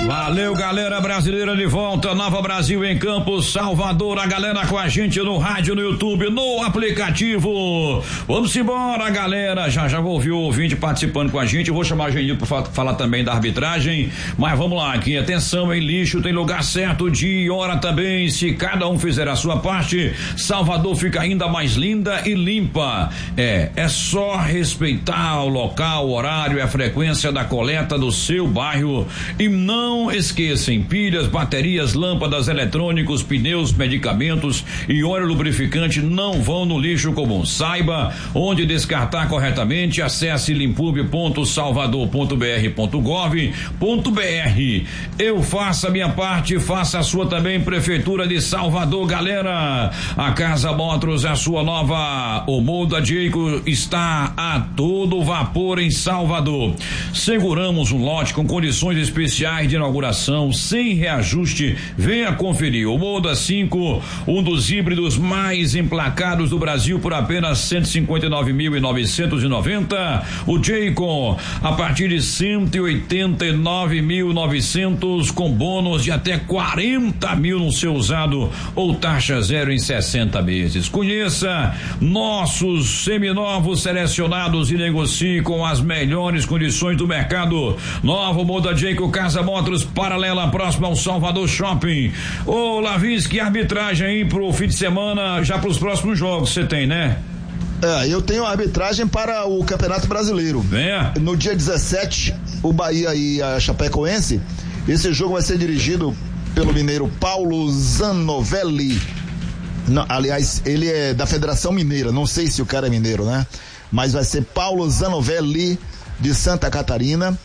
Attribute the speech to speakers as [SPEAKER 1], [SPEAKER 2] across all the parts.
[SPEAKER 1] Valeu, galera brasileira de volta, Nova Brasil em Campos, Salvador, a galera com a gente no rádio, no YouTube, no aplicativo. Vamos embora, galera. Já vou ouvir o ouvinte participando com a gente. Eu vou chamar a gente para falar também da arbitragem, mas vamos lá aqui. Atenção, em lixo tem lugar certo, dia e hora também. Se cada um fizer a sua parte, Salvador fica ainda mais linda e limpa. É só respeitar o local, o horário e a frequência da coleta do seu bairro e não esqueçam, pilhas, baterias, lâmpadas, eletrônicos, pneus, medicamentos e óleo lubrificante não vão no lixo comum. Saiba onde descartar corretamente. Acesse limpub.salvador.br.gov.br. Eu faço a minha parte, faça a sua também, Prefeitura de Salvador, galera. A Casa Motors, a sua nova Omoda Jayco, está a todo vapor em Salvador. Seguramos um lote com condições especiais de inauguração sem reajuste. Venha conferir o Moda 5, um dos híbridos mais emplacados do Brasil, por apenas 159.990. O Jayco a partir de 189.900 com bônus de até 40 mil no seu usado ou taxa zero em 60 meses. Conheça nossos seminovos selecionados e negocie com as melhores condições do mercado. Novo Moda Jayco, Casa Motors, paralela, próxima ao Salvador Shopping. Ô Lavis, que arbitragem aí pro fim de semana, já pros próximos jogos você tem, né?
[SPEAKER 2] Eu tenho a arbitragem para o Campeonato Brasileiro.
[SPEAKER 1] Venha.
[SPEAKER 2] No dia 17, o Bahia e a Chapecoense. Esse jogo vai ser dirigido pelo mineiro Paulo Zanovelli. Não, aliás, ele é da Federação Mineira, não sei se o cara é mineiro, né? Mas vai ser Paulo Zanovelli, de Santa Catarina.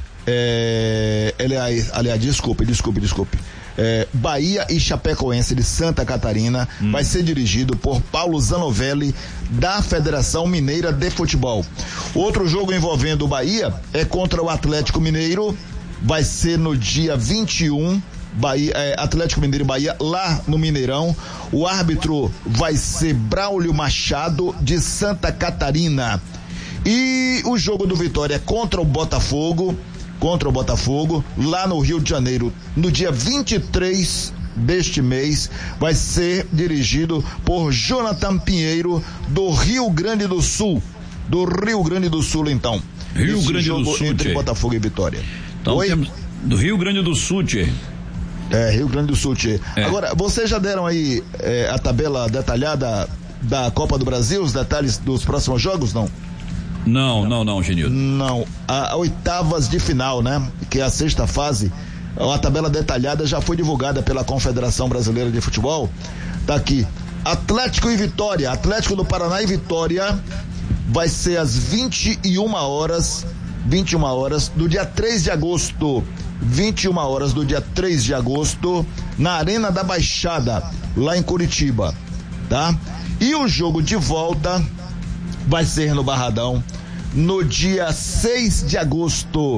[SPEAKER 2] Aliás, desculpe. Bahia e Chapecoense de Santa Catarina vai ser dirigido por Paulo Zanovelli, da Federação Mineira de Futebol. Outro jogo envolvendo o Bahia é contra o Atlético Mineiro, vai ser no dia 21, Atlético Mineiro e Bahia, lá no Mineirão. O árbitro vai ser Braulio Machado, de Santa Catarina. E o jogo do Vitória contra o Botafogo, lá no Rio de Janeiro, no dia 23 deste mês, vai ser dirigido por Jonathan Pinheiro, do Rio Grande do Sul. Então.
[SPEAKER 1] Rio Grande do Sul,
[SPEAKER 2] entre Botafogo e Vitória.
[SPEAKER 1] Então, do Rio Grande do Sul, tchê.
[SPEAKER 2] Rio Grande do Sul, tchê. Agora, vocês já deram aí a tabela detalhada da Copa do Brasil, os detalhes dos próximos jogos, não?
[SPEAKER 1] Não, Genildo.
[SPEAKER 2] Não, a oitavas de final, né? Que é a sexta fase. A tabela detalhada já foi divulgada pela Confederação Brasileira de Futebol. Tá aqui. Atlético e Vitória. Atlético do Paraná e Vitória vai ser às 21 horas do dia 3 de agosto. 21 horas do dia 3 de agosto, na Arena da Baixada, lá em Curitiba, tá? E o jogo de volta vai ser no Barradão, no dia 6 de agosto,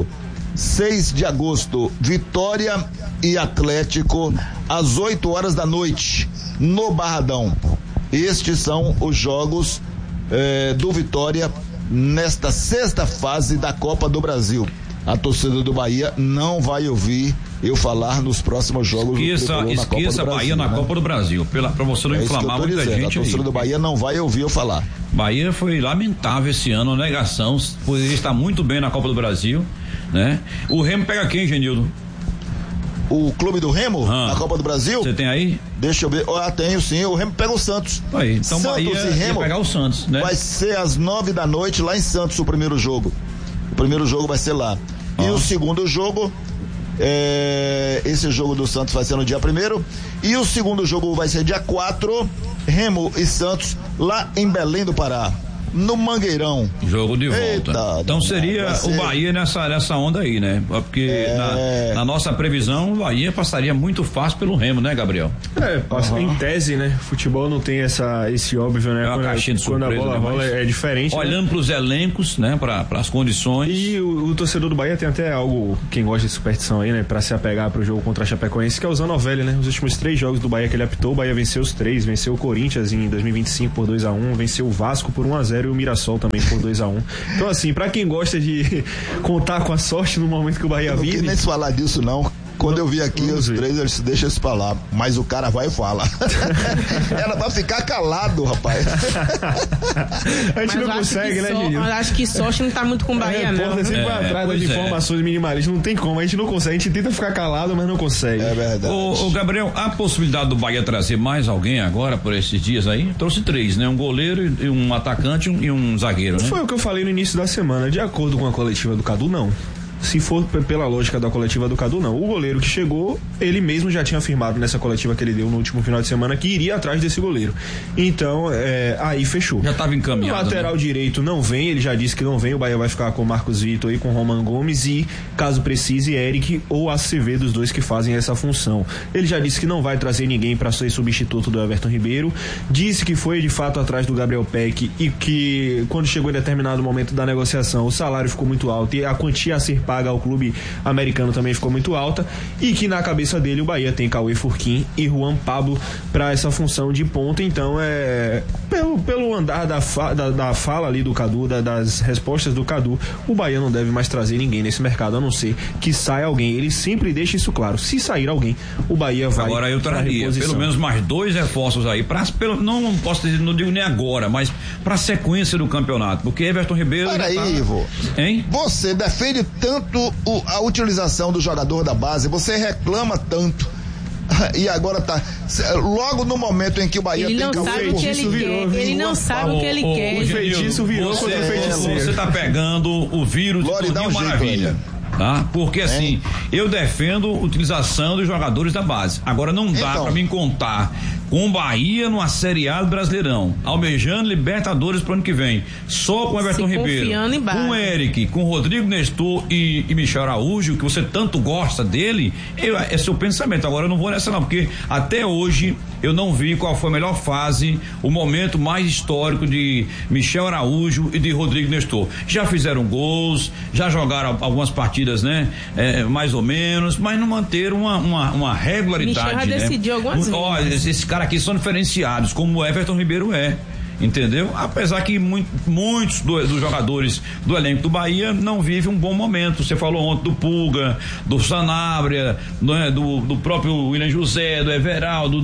[SPEAKER 2] Vitória e Atlético, às 8 horas da noite, no Barradão. Estes são os jogos do Vitória nesta sexta fase da Copa do Brasil. A torcida do Bahia não vai ouvir eu falar nos próximos jogos.
[SPEAKER 1] Esqueça Bahia na Copa do Brasil, pra você não inflamar muita gente.
[SPEAKER 2] A torcida do Bahia não vai ouvir eu falar.
[SPEAKER 1] Bahia foi lamentável esse ano, negação, poderia estar muito bem na Copa do Brasil, né? O Remo pega quem, Genildo?
[SPEAKER 2] O clube do Remo, na Copa do Brasil?
[SPEAKER 1] Você tem aí?
[SPEAKER 2] Deixa eu ver. Tenho sim. O Remo pega o Santos.
[SPEAKER 1] Aí, então
[SPEAKER 2] Santos
[SPEAKER 1] Bahia
[SPEAKER 2] e Remo
[SPEAKER 1] pegar o Santos, né?
[SPEAKER 2] Vai ser às 9 da noite lá em Santos o primeiro jogo. O primeiro jogo vai ser lá. E o segundo jogo, esse jogo do Santos vai ser no dia 1º. E o segundo jogo vai ser dia 4, Remo e Santos, lá em Belém do Pará, no Mangueirão.
[SPEAKER 1] Jogo de volta.
[SPEAKER 2] Eita,
[SPEAKER 1] então seria o Bahia nessa onda aí, né? Porque na nossa previsão, o Bahia passaria muito fácil pelo Remo, né, Gabriel?
[SPEAKER 3] Passa em tese, né? Futebol não tem esse óbvio, né?
[SPEAKER 1] Quando
[SPEAKER 3] a bola rola é diferente.
[SPEAKER 1] Olhando, né, pros elencos, né? Pras condições.
[SPEAKER 3] E o torcedor do Bahia tem até algo, quem gosta de superstição aí, né? Pra se apegar pro jogo contra a Chapecoense, que é o Zanovelli, né? Os últimos 3 jogos do Bahia que ele apitou, o Bahia venceu os 3, venceu o Corinthians em 2025 por 2-1, venceu o Vasco por 1-0 e o Mirassol também por 2-1. Então, assim, pra quem gosta de contar com a sorte no momento que o Bahia vive.
[SPEAKER 2] Não quero nem falar disso, não. Quando eu vi aqui os três, eu disse, deixa isso pra lá, mas o cara vai e fala. Era pra ficar calado, rapaz.
[SPEAKER 3] A gente não consegue, né, Gil?
[SPEAKER 4] Mas acho que sorte não tá muito com Bahia, não.
[SPEAKER 3] Você sempre vai atrás das informações minimalistas, não tem como, a gente não consegue, a gente tenta ficar calado, mas não consegue.
[SPEAKER 2] É verdade.
[SPEAKER 1] Ô Gabriel, há possibilidade do Bahia trazer mais alguém agora por esses dias aí? Trouxe 3, né? Um goleiro e um atacante e um zagueiro, né?
[SPEAKER 3] Foi o que eu falei no início da semana, de acordo com a coletiva do Cadu, não. Se for pela lógica da coletiva do Cadu, não. O goleiro que chegou, ele mesmo já tinha afirmado nessa coletiva que ele deu no último final de semana que iria atrás desse goleiro. Então, aí fechou.
[SPEAKER 1] Já estava encaminhado.
[SPEAKER 3] O lateral direito não vem, ele já disse que não vem. O Bahia vai ficar com o Marcos Vitor e com o Roman Gomes e, caso precise, Eric ou Acevedo, os dois que fazem essa função. Ele já disse que não vai trazer ninguém para ser substituto do Everton Ribeiro. Disse que foi de fato atrás do Gabriel Peck e que, quando chegou em determinado momento da negociação, o salário ficou muito alto e a quantia a ser paga ao clube americano também ficou muito alta, e que na cabeça dele o Bahia tem Cauê Furquim e Juan Pablo para essa função de ponta. Então pelo andar da fala ali do Cadu, das respostas do Cadu, o Bahia não deve mais trazer ninguém nesse mercado, a não ser que saia alguém. Ele sempre deixa isso claro, se sair alguém, o Bahia vai.
[SPEAKER 1] Agora eu traria pelo menos mais 2 reforços aí, não posso dizer, não digo nem agora, mas pra sequência do campeonato, porque Everton Ribeiro.
[SPEAKER 2] Peraí, Ivo.
[SPEAKER 1] Hein?
[SPEAKER 2] Você defende tanto a utilização do jogador da base, você reclama tanto, e agora tá logo no momento em que o Bahia
[SPEAKER 4] ele
[SPEAKER 2] tem
[SPEAKER 4] não sabe o que ele quer, ele não sabe o que ele quer.
[SPEAKER 3] O feitiço virou contra o feiticeiro.
[SPEAKER 1] Você tá pegando o vírus de Toninho Maravilha. Tá? Porque assim, eu defendo a utilização dos jogadores da base. Agora não dá pra mim contar com o Bahia numa Série A do Brasileirão, almejando Libertadores pro ano que vem, só com Everton Ribeiro, com o Eric, com o Rodrigo Nestor e Michel Araújo, que você tanto gosta dele. É seu pensamento. Agora eu não vou nessa não, porque até hoje eu não vi qual foi a melhor fase, o momento mais histórico de Michel Araújo e de Rodrigo Nestor. Já fizeram gols, já jogaram algumas partidas, né? Mais ou menos, mas não manteram uma regularidade.
[SPEAKER 4] Michel já decidiu algumas vezes.
[SPEAKER 1] Esses caras aqui são diferenciados, como o Everton Ribeiro é. Entendeu? Apesar que muitos dos jogadores do elenco do Bahia não vivem um bom momento. Você falou ontem do Pulga, do Sanabria, do próprio William José, do Everaldo,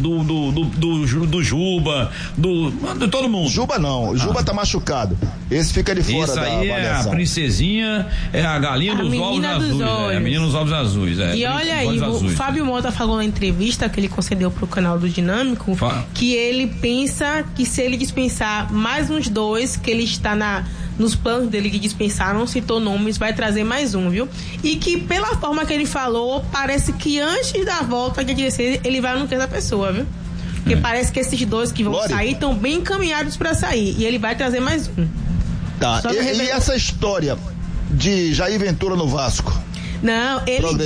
[SPEAKER 1] do Juba, de todo mundo.
[SPEAKER 2] Juba não, o Juba tá machucado. Esse fica de fora da avaliação.
[SPEAKER 1] É a princesinha, é a galinha dos ovos azuis. É a menina dos ovos azuis.
[SPEAKER 4] E olha aí, o Fábio Mota falou na entrevista que ele concedeu pro canal do Dinâmico que ele pensa que se ele dispensar mais uns 2, que ele está nos planos dele de dispensar, não citou nomes, vai trazer mais um, viu? E que pela forma que ele falou, parece que antes da volta de dizer, ele vai no da pessoa, viu? Porque parece que esses 2 que vão sair estão bem encaminhados para sair, e ele vai trazer mais um.
[SPEAKER 2] Tá, e essa história de Jair Ventura no Vasco?
[SPEAKER 4] Não,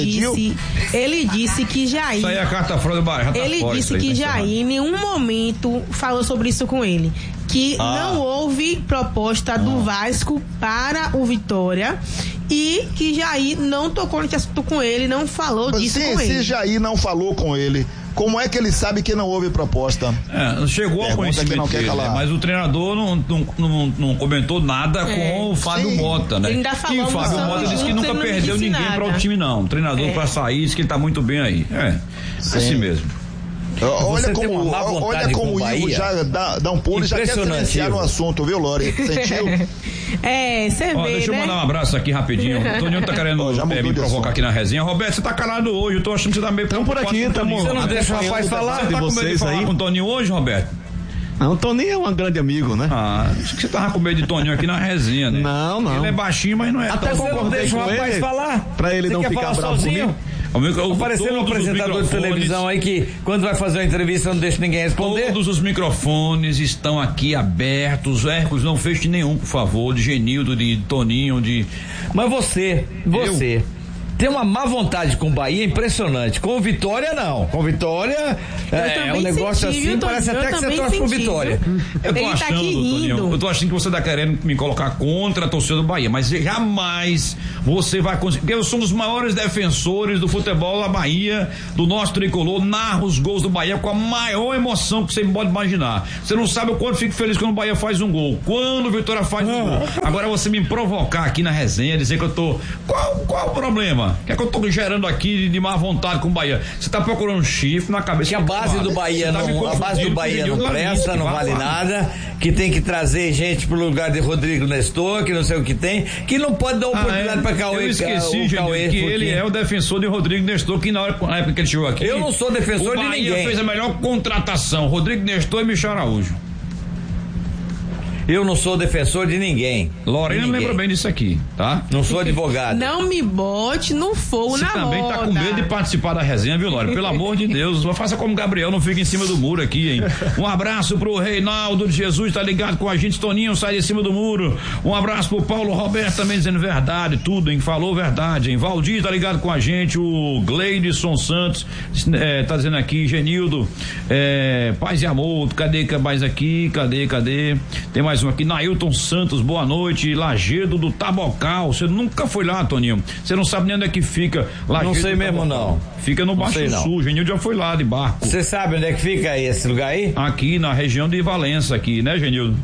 [SPEAKER 4] ele disse que Jair.
[SPEAKER 1] Isso aí é a carta fora do bairro.
[SPEAKER 4] Ele disse que Jair em nenhum momento falou sobre isso com ele. Que não houve proposta do Vasco para o Vitória e que Jair não tocou nesse assunto com ele, não falou disso com ele.
[SPEAKER 2] Se Jair não falou com ele, como é que ele sabe que não houve proposta?
[SPEAKER 1] Chegou ao conhecimento dele, mas o treinador não comentou nada com o Fábio Mota, né?
[SPEAKER 4] Ele ainda falou,
[SPEAKER 1] e o Fábio Mota disse que nunca perdeu ninguém para o time, não. O treinador para sair, disse que ele tá muito bem aí. Assim mesmo.
[SPEAKER 2] Olha como o Ivo já dá um pulo e já quer se iniciar no assunto, viu, Lori? Sentiu?
[SPEAKER 4] Você vê,
[SPEAKER 1] deixa eu mandar um abraço aqui rapidinho. O Toninho tá querendo me provocar aqui na resenha. Roberto, você tá calado hoje, eu tô achando que você tá meio...
[SPEAKER 5] Estamos por aqui, você não deixa o rapaz falar
[SPEAKER 1] de vocês aí. Com o Toninho hoje, Roberto?
[SPEAKER 5] Não, o Toninho é um grande amigo, né?
[SPEAKER 1] Acho que você tava com medo de Toninho aqui na resenha, né?
[SPEAKER 5] Não.
[SPEAKER 1] Ele é baixinho, mas não é.
[SPEAKER 5] Até você não deixa o rapaz falar. Pra ele não ficar bravo comigo.
[SPEAKER 6] Aparecendo um apresentador de televisão aí que quando vai fazer uma entrevista não deixa ninguém responder.
[SPEAKER 1] Todos os microfones estão aqui abertos. Hércules, não feche nenhum, por favor, de Genildo, de Toninho, de...
[SPEAKER 6] Mas você tem uma má vontade com o Bahia impressionante. Com o Vitória, não. Com o Vitória, é um negócio assim, parece até que você torce pro Vitória.
[SPEAKER 1] Eu tô achando, Toninho, eu tô achando que você tá querendo me colocar contra a torcida do Bahia, mas jamais você vai conseguir. Eu sou um dos maiores defensores do futebol da Bahia, do nosso tricolor, narro os gols do Bahia com a maior emoção que você pode imaginar. Você não sabe o quanto fico feliz quando o Bahia faz um gol, quando o Vitória faz um gol. Agora você me provocar aqui na resenha, dizer que eu tô... Qual o problema? ó. O que é que eu tô gerando aqui de má vontade com o Bahia? Você tá procurando chifre na cabeça.
[SPEAKER 6] Que a base do Bahia não presta, não vale nada, que tem que trazer gente pro lugar de Rodrigo Nestor, que não sei o que tem, que não pode dar oportunidade pra Cauê.
[SPEAKER 1] Eu esqueci, Genildo, que ele é o defensor de Rodrigo Nestor, que na época que ele chegou aqui.
[SPEAKER 6] Eu não sou defensor de ninguém. O Bahia
[SPEAKER 1] fez a melhor contratação, Rodrigo Nestor e Michel Araújo.
[SPEAKER 6] Eu não sou defensor de ninguém.
[SPEAKER 1] Lorena lembra bem disso aqui, tá?
[SPEAKER 6] Não sou advogado.
[SPEAKER 4] Não me bote no fogo na roda.
[SPEAKER 1] Você também tá com medo de participar da resenha, viu, Lore? Pelo amor de Deus, faça como Gabriel, não fique em cima do muro aqui, hein? Um abraço pro Reinaldo de Jesus, tá ligado com a gente, Toninho, sai de cima do muro. Um abraço pro Paulo Roberto também dizendo verdade, tudo, hein? Falou verdade, hein? Valdir tá ligado com a gente, o Gleidson Santos, tá dizendo aqui, Genildo, paz e amor, cadê mais aqui? Cadê? Tem mais um aqui, Nailton Santos, boa noite, Lagedo do Tabocal, você nunca foi lá, Toninho, você não sabe nem onde é que fica Lagedo.
[SPEAKER 6] Não sei mesmo não.
[SPEAKER 1] Fica no Baixo Sul, Genildo já foi lá de barco.
[SPEAKER 6] Você sabe onde é que fica esse lugar aí?
[SPEAKER 1] Aqui na região de Valença aqui, né, Genildo?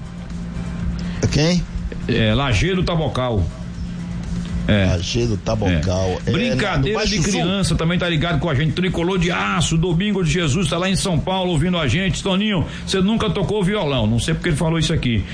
[SPEAKER 2] Quem?
[SPEAKER 1] Lagedo Tabocal.
[SPEAKER 2] Lagedo Tabocal.
[SPEAKER 1] Brincadeira de criança, também tá ligado com a gente. Tricolor de Aço, Domingo de Jesus, tá lá em São Paulo ouvindo a gente. Toninho, você nunca tocou violão, não sei porque ele falou isso aqui.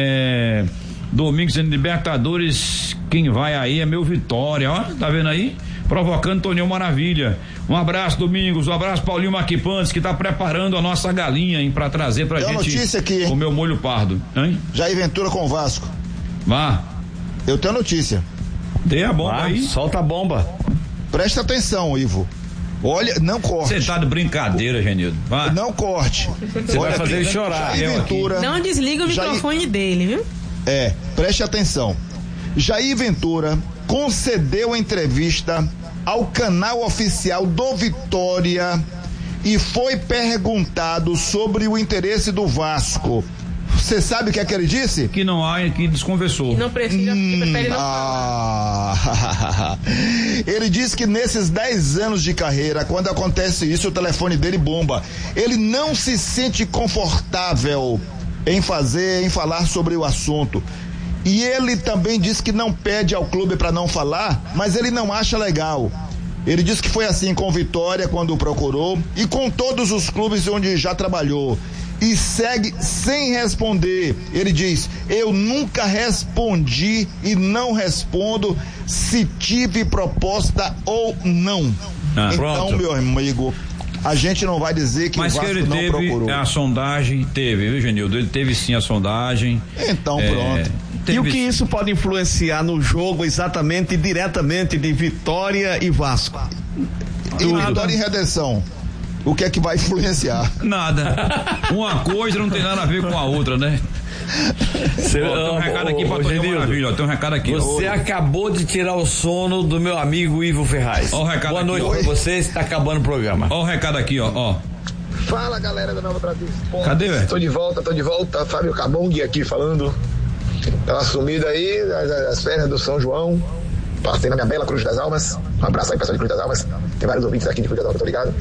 [SPEAKER 1] Domingos em Libertadores, quem vai aí é meu Vitória, ó, tá vendo aí? Provocando Toninho Maravilha. Um abraço, Domingos, um abraço, Paulinho Maquipantes, que tá preparando a nossa galinha, hein, pra trazer pra gente
[SPEAKER 2] notícia aqui,
[SPEAKER 1] o meu molho pardo, hein?
[SPEAKER 2] Jair Ventura com o Vasco.
[SPEAKER 1] Vá.
[SPEAKER 2] Eu tenho notícia.
[SPEAKER 1] Dê a bomba aí.
[SPEAKER 6] Solta a bomba.
[SPEAKER 2] Presta atenção, Ivo. Olha, não corte.
[SPEAKER 1] Você tá de brincadeira, Genildo. Vai.
[SPEAKER 2] Não corte.
[SPEAKER 6] Você vai fazer ele chorar.
[SPEAKER 2] Jair Ventura.
[SPEAKER 4] Não desliga o microfone dele, viu?
[SPEAKER 2] Preste atenção. Jair Ventura concedeu entrevista ao canal oficial do Vitória e foi perguntado sobre o interesse do Vasco. Você sabe o que é que ele disse?
[SPEAKER 1] Que não há, que desconversou.
[SPEAKER 4] Não precisa, prefere não falar.
[SPEAKER 2] Ele disse que nesses 10 anos de carreira, quando acontece isso, o telefone dele bomba. Ele não se sente confortável em falar sobre o assunto. E ele também disse que não pede ao clube para não falar, mas ele não acha legal. Ele disse que foi assim com o Vitória quando o procurou e com todos os clubes onde já trabalhou. E segue sem responder. Ele diz: eu nunca respondi e não respondo se tive proposta ou não. Então,
[SPEAKER 1] pronto.
[SPEAKER 2] Meu amigo, a gente não vai dizer que
[SPEAKER 1] mas
[SPEAKER 2] o Vasco
[SPEAKER 1] que ele
[SPEAKER 2] não
[SPEAKER 1] teve
[SPEAKER 2] procurou.
[SPEAKER 1] A sondagem, viu, Genildo? Ele teve sim a sondagem.
[SPEAKER 2] Então, pronto.
[SPEAKER 5] E o que isso pode influenciar no jogo exatamente, diretamente de Vitória e Vasco?
[SPEAKER 2] E Vitória e Redenção. O que é que vai influenciar?
[SPEAKER 1] Nada. Uma coisa não tem nada a ver com a outra, né? Tem um recado aqui pra Toninho Maravilha, tem um recado aqui.
[SPEAKER 6] Você acabou de tirar o sono do meu amigo Ivo Ferraz.
[SPEAKER 1] Ó o recado
[SPEAKER 6] Boa
[SPEAKER 1] aqui,
[SPEAKER 6] noite pra você, está acabando o programa.
[SPEAKER 1] Ó o recado aqui, ó.
[SPEAKER 7] Fala, galera da Nova Brasil.
[SPEAKER 1] Cadê, velho?
[SPEAKER 7] Tô de volta, Fábio Cabong aqui falando. Pela sumida aí, as férias do São João. Passei na minha bela Cruz das Almas. Um abraço aí, pessoal de Cruz das Almas. Tem vários ouvintes aqui de Cruz das Almas, tô ligado.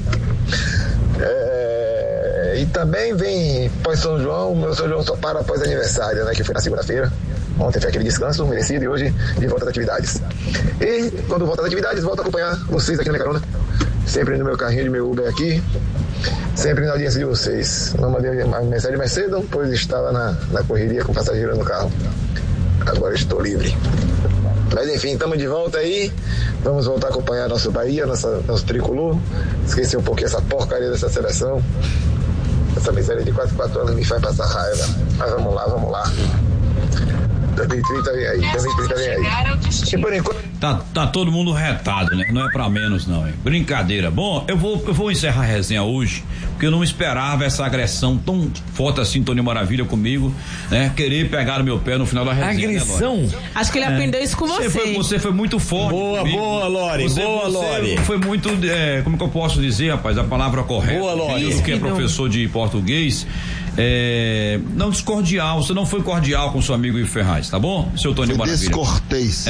[SPEAKER 7] E também vem pós-São João, meu São João só para após aniversário, né? Que foi na segunda-feira. Ontem foi aquele descanso merecido e hoje de volta às atividades. E quando volta às atividades, volto a acompanhar vocês aqui na minha carona. Sempre no meu carrinho de meu Uber aqui. Sempre na audiência de vocês. Não mandei uma mensagem mais cedo, pois estava na correria com passageiro no carro. Agora estou livre. Mas enfim, estamos de volta aí. Vamos voltar a acompanhar nosso Bahia, nosso tricolor. Esquecer um pouquinho essa porcaria dessa seleção. Essa miséria de 4 anos me faz passar raiva. Mas vamos lá. 2030 vem aí. E por enquanto.
[SPEAKER 1] Tá todo mundo retado, né? Não é pra menos, não, hein? Brincadeira. Bom, eu vou encerrar a resenha hoje, porque eu não esperava essa agressão tão forte assim, Toninho Maravilha, comigo, né? Querer pegar no meu pé no final da resenha.
[SPEAKER 6] Agressão?
[SPEAKER 1] Né,
[SPEAKER 4] acho que ele aprendeu isso com você.
[SPEAKER 1] Você foi muito forte.
[SPEAKER 6] Boa, Lore.
[SPEAKER 1] Você foi muito, como que eu posso dizer, rapaz, a palavra correta.
[SPEAKER 6] Boa, Lore.
[SPEAKER 1] Eu, que é professor de português, não descordial, você não foi cordial com seu amigo Ivo Ferraz, tá bom? Seu Toninho Maravilha.
[SPEAKER 2] Descortês.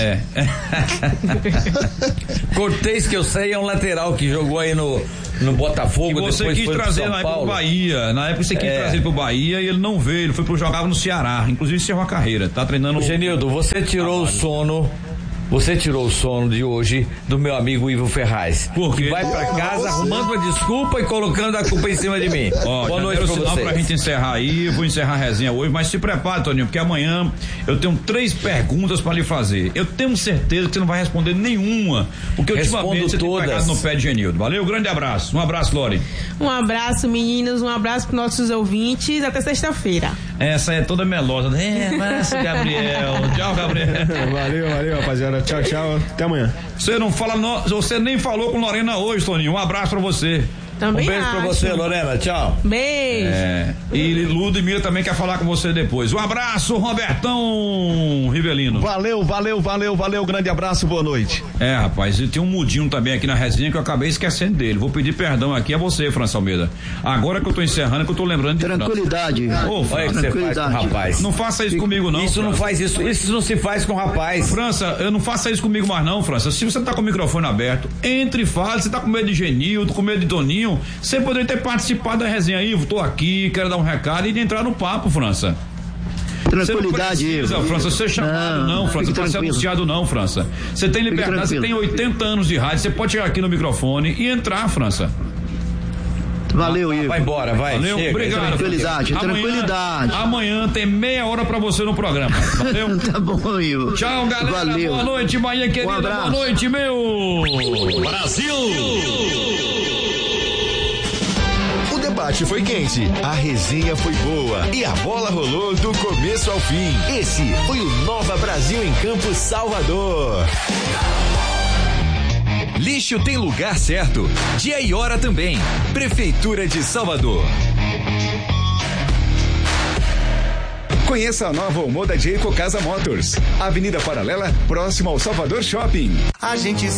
[SPEAKER 6] Cortês, que eu sei, é um lateral que jogou aí no Botafogo.
[SPEAKER 1] E você
[SPEAKER 6] depois
[SPEAKER 1] quis
[SPEAKER 6] foi
[SPEAKER 1] trazer
[SPEAKER 6] pro
[SPEAKER 1] na época pro Bahia. Na época você quis trazer ele pro Bahia e ele não veio. Ele jogava no Ceará. Inclusive encerrou a carreira. Tá treinando.
[SPEAKER 6] Genildo, você tirou o sono você tirou o sono de hoje do meu amigo Ivo Ferraz.
[SPEAKER 1] Por quê?
[SPEAKER 6] Que vai pra casa arrumando uma desculpa e colocando a culpa em cima de mim.
[SPEAKER 1] Boa noite pra vocês. Pra gente encerrar aí, vou encerrar a resenha hoje, mas se prepare, Toninho, porque amanhã eu tenho 3 perguntas pra lhe fazer. Eu tenho certeza que você não vai responder nenhuma, porque ultimamente você tem pegado no pé de Genildo. Valeu, grande abraço. Um abraço, Lore.
[SPEAKER 4] Um abraço, meninos, um abraço pros nossos ouvintes, até sexta-feira.
[SPEAKER 1] Essa é toda melosa. Abraço, Gabriel. Tchau, Gabriel.
[SPEAKER 3] Valeu, rapaziada. Tchau, tchau. Até amanhã.
[SPEAKER 1] Você nem falou com Lorena hoje, Toninho. Um abraço pra você.
[SPEAKER 4] Também
[SPEAKER 6] um beijo pra você, Lorena. Tchau.
[SPEAKER 4] Beijo.
[SPEAKER 1] E Ludmila também quer falar com você depois. Um abraço, Robertão Rivelino.
[SPEAKER 5] Valeu. Grande abraço, boa noite.
[SPEAKER 1] Rapaz, e tem um mudinho também aqui na resenha que eu acabei esquecendo dele. Vou pedir perdão aqui a você, França Almeida. Agora que eu tô encerrando, que eu tô lembrando de
[SPEAKER 6] tranquilidade. Olha que você faz com o rapaz.
[SPEAKER 1] Não faça isso comigo, não.
[SPEAKER 6] Isso França. Não faz isso. Isso não se faz com o rapaz.
[SPEAKER 1] França, eu não faça isso comigo mais, não, França. Se você tá com o microfone aberto, entre e fale. Você tá com medo de Genildo, com medo de Toninho. Você poderia ter participado da resenha aí, tô aqui, quero dar um recado e de entrar no papo, França.
[SPEAKER 6] Tranquilidade,
[SPEAKER 1] Você não precisa, França, ser chamado não, França, pra ser anunciado não, França. Você tem liberdade, você tem 80 anos de rádio, você pode chegar aqui no microfone e entrar, França.
[SPEAKER 6] Valeu, Ivo. Vai embora, vai.
[SPEAKER 1] Valeu,
[SPEAKER 6] chega.
[SPEAKER 1] Obrigado.
[SPEAKER 6] Tranquilidade.
[SPEAKER 1] Amanhã tem meia hora pra você no programa. Valeu?
[SPEAKER 6] Tá bom, Ivo.
[SPEAKER 1] Tchau, galera.
[SPEAKER 6] Valeu.
[SPEAKER 1] Boa noite, Bahia querida. Boa noite, meu Brasil.
[SPEAKER 8] O debate foi quente, a resenha foi boa e a bola rolou do começo ao fim. Esse foi o Nova Brasil em Campos, Salvador. Lixo tem lugar certo, dia e hora também. Prefeitura de Salvador. Conheça a nova Omoda Jayco Casa Motors, Avenida Paralela, próximo ao Salvador Shopping.
[SPEAKER 9] A gente